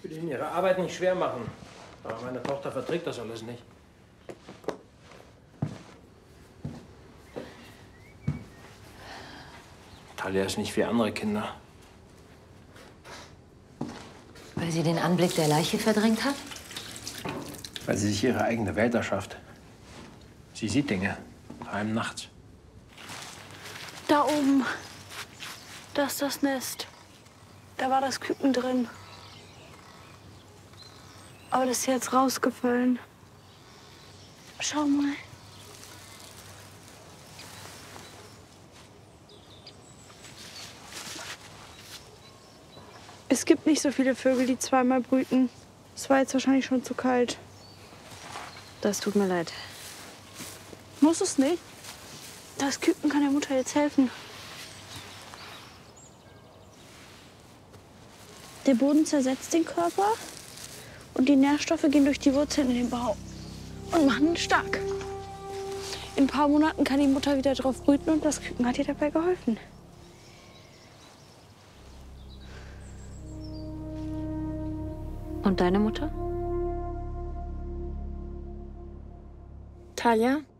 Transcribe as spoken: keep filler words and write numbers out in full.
Ich will Ihnen Ihre Arbeit nicht schwer machen, aber meine Tochter verträgt das alles nicht. Talia ist nicht wie andere Kinder. Weil sie den Anblick der Leiche verdrängt hat? Weil sie sich ihre eigene Welt erschafft. Sie sieht Dinge, vor allem nachts. Da oben, da ist das Nest. Da war das Küken drin. Aber das ist jetzt rausgefallen. Schau mal. Es gibt nicht so viele Vögel, die zweimal brüten. Es war jetzt wahrscheinlich schon zu kalt. Das tut mir leid. Muss es nicht. Das Küken kann der Mutter jetzt helfen. Der Boden zersetzt den Körper und die Nährstoffe gehen durch die Wurzeln in den Bauch und machen ihn stark. In ein paar Monaten kann die Mutter wieder drauf brüten und das Küken hat ihr dabei geholfen. Und deine Mutter? Talia?